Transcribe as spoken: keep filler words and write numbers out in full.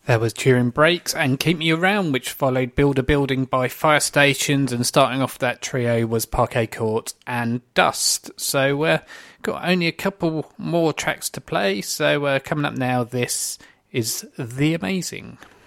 There was Turing Brakes and Keep Me Around, which followed Build a Building by Fire Stations, and starting off that trio was Parquet Court and Dust. So uh, got only a couple more tracks to play, so uh, coming up now, this is The Amazing.